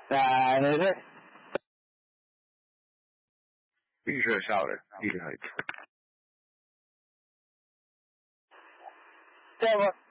对。 绿色少的，厉害。 对不？